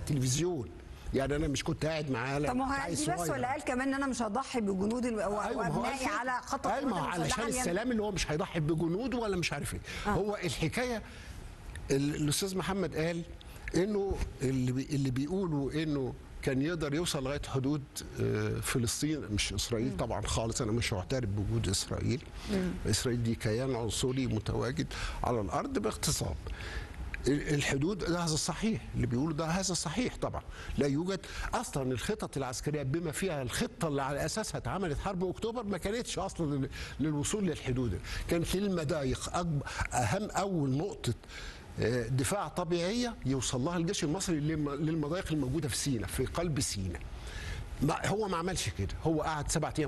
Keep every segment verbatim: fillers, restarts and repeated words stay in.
التلفزيون، يعني انا مش كنت قاعد معاه. طب ما هو دي بس ولا قال كمان ان انا مش هضحي بجنود وابنائي على خط قال ما علشان السلام اللي هو مش هيضحي بجنوده ولا مش عارف ايه. آه. هو الحكايه الاستاذ محمد قال انه اللي بي اللي بيقولوا انه كان يقدر يوصل لغايه حدود فلسطين مش اسرائيل. طبعا خالص انا مش معترف بوجود اسرائيل. مم. اسرائيل دي كيان عنصري متواجد على الارض باغتصاب. الحدود ده هذا صحيح، اللي بيقولوا ده هذا صحيح. طبعا لا يوجد اصلا الخطط العسكريه بما فيها الخطه اللي على اساسها اتعملت حرب اكتوبر ما كانتش اصلا للوصول للحدود. كانت للمضايق اهم اول نقطه دفاع طبيعيه يوصل لها الجيش المصري للمضايق الموجوده في سيناء، في قلب سيناء. ما هو ما عملش كده، هو قعد سبعة ايام.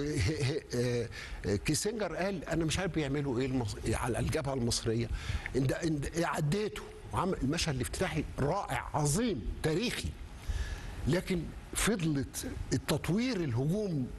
وكيسنجر قال انا مش عارف بيعملوا ايه المص... على الجبهه المصريه. إن إن عديته وعمل المشهد الافتتاحي رائع عظيم تاريخي، لكن فضلت التطوير الهجوم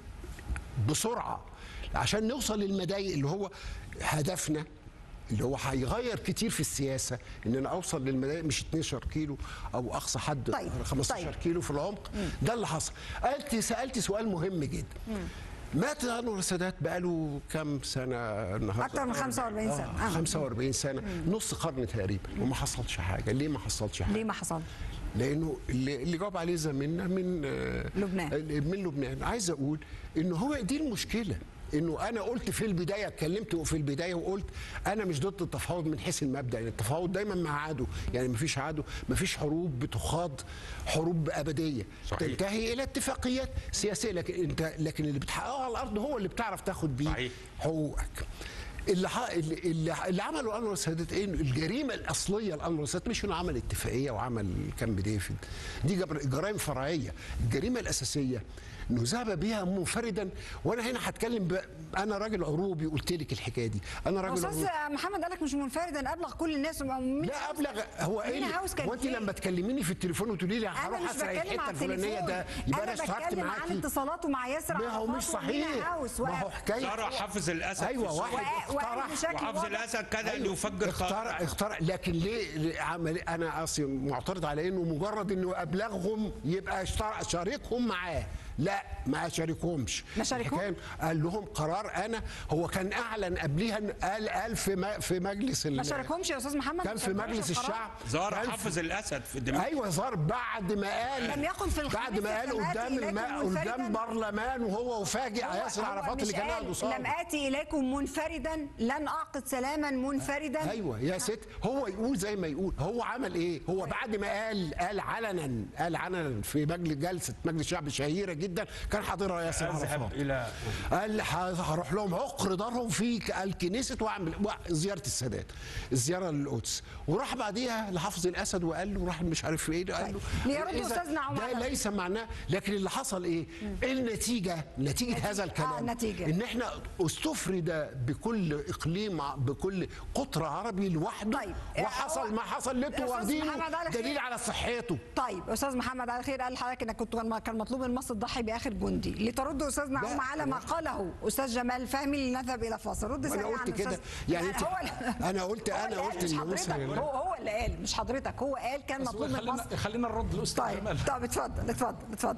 بسرعه عشان نوصل للمضايق اللي هو هدفنا، اللي هو هيغير كتير في السياسه، ان انا اوصل للمضايق مش اتناشر كيلو او اقصى حد طيب. خمستاشر طيب. كيلو في العمق. مم. ده اللي حصل. قلت سالت سؤال مهم جدا. مم. مات انور السادات بقاله كام سنه النهارده؟ اكتر من خمسة وأربعين سنه. آه. خمسة وأربعين سنه. مم. نص قرن تقريبا. وما حصلش حاجه. ليه ما حصلش حاجه؟ ليه ما حصل؟ لانه اللي, اللي جاوب عليه زميلنا من لبنان من لبنان. عايز اقول انه هو دي المشكله، انه انا قلت في البدايه، اتكلمت في البدايه وقلت انا مش ضد التفاوض من حيث المبدا، يعني التفاوض دايما مع عدو، يعني مفيش عدو، مفيش حروب بتخاض حروب ابديه. صحيح. تنتهي الى اتفاقيات سياسيه، لكن انت لكن اللي بتحققه على الارض هو اللي بتعرف تاخد بيه صحيح. حقوقك. اللي اللي, اللي عمله انور السادات ايه؟ الجريمه الاصليه لانور السادات مش انه عمل اتفاقيه وعمل كامب ديفيد، دي جرائم فرعيه. الجريمه الاساسيه انه ذهب بها منفردا. وانا هنا هتكلم ب... انا راجل عروبي، قلت لك الحكايه دي. انا راجل استاذ محمد قال لك مش منفردا، ابلغ كل الناس. لا ابلغ هو ايه؟ هو انت لما تكلميني في التليفون وتقولي لي هروح اسرق الحته الفلانيه، ده يبقى انا اشتركت معاكي. انا بتكلم عن اتصالاته مع ياسر عرفات. ما هو مش صحيح. ما هو حكايه زرع حافظ الاسد. ايوه واحد اقترح وحافظ الاسد كذا اللي يفجر اخترع اخترع لكن ليه عمل؟ انا اصلا معترض على انه مجرد انه ابلغهم يبقى شاركهم معاه. لا ما شاركهمش. ما شاركهم؟ قال لهم قرار. انا هو كان اعلن قبلها، قال قال في في مجلس ما شاركهمش يا استاذ محمد. كان في مجلس الشعب. زار حافظ الاسد في الدماغ. ايوه زار بعد ما قال لم يكن في بعد ما قال قدام الماء قدام برلمان، وهو وفاجئ ياسر عرفات اللي كان قاعد قصاده. لم اتي اليكم منفردا، لن اعقد سلاما منفردا. ايوه يا ست، هو يقول زي ما يقول. هو عمل ايه؟ هو بعد ما قال قال علنا قال علنا في مجلس جلسه مجلس الشعب شهيره جدا كان حاضرها ياسر عرفات. الى قال هروح لهم عقر دارهم في الكنيسه واعمل زياره السادات، الزياره للقدس. وراح بعديها لحافظ الاسد وقال له راح مش عارف ايه، قال له ليرد استاذنا عمر. ده ليس معناه. لكن اللي حصل ايه؟ النتيجه نتيجه, نتيجة هذا الكلام آه نتيجة. ان احنا استفرد بكل اقليم بكل قطر عربي لوحده. طيب. وحصل ما حصل اللي انتوا واخدينه دليل على صحته. طيب استاذ محمد على خير قال لحضرتك انك كنت كان مطلوب من مصر تضحي باخر جندي. لترد استاذ نعوم على ما قاله استاذ جمال فهمي لنذهب الى فاصل. رد سريعا. انا قلت كده يعني انت انا قلت انا قلت ان حضرتك هو هو اللي قال مش حضرتك، هو قال كان مطلوب من مصر. خلينا نرد الاستاذ طيب. جمال. طب اتفضل اتفضل اتفضل.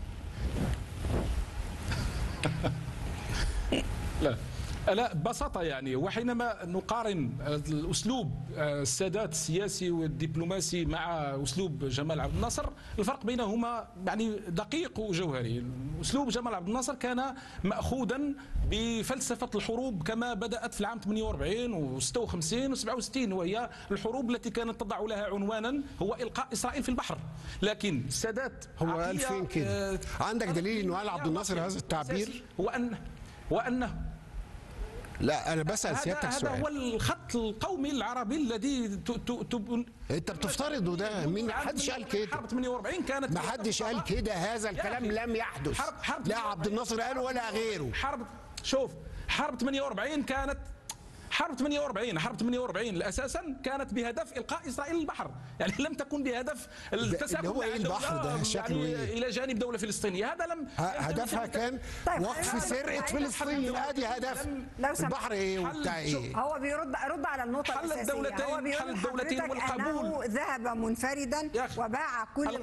لا لا ببساطة يعني، وحينما نقارن الأسلوب السادات السياسي والدبلوماسي مع أسلوب جمال عبد الناصر، الفرق بينهما يعني دقيق وجوهري. أسلوب جمال عبد الناصر كان مأخوذا بفلسفة الحروب كما بدأت في العام ثمانية وأربعين وستة وخمسين وسبعة وستين، وهي الحروب التي كانت تضع لها عنوانا هو إلقاء إسرائيل في البحر. لكن السادات هو قال فين كده؟ آه عندك دليل إنه قال عبد الناصر هذا التعبير؟ هو أن وأنه لا انا بسال سيادتك سؤال. هذا هو الخط القومي العربي الذي ت... ت... ت... انت بتفترضه ده. مين؟ ما حدش قال كده. حرب ثمانية وأربعين كانت ما حدش قال كده. هذا الكلام لم يحدث. حرب حرب لا عبد الناصر قال ولا غيره. حرب شوف حرب ثمانية وأربعين كانت حرب ثمانية وأربعين حرب ثمانية وأربعين اساسا كانت بهدف القاء اسرائيل البحر، يعني لم تكن بهدف التساكن هو ايه البحر ده شكله يعني ايه؟ الى جانب دوله فلسطينيه. هذا لم هدفها كان طيب وقف سرقه فلسطين. ادي هدف البحر ايه وبتاع ايه؟ هو بيرد رد على النقطه حل الاساسيه. الدولتين هو بيقول حل الدولتين والقبول. ذهب منفردا وباع كل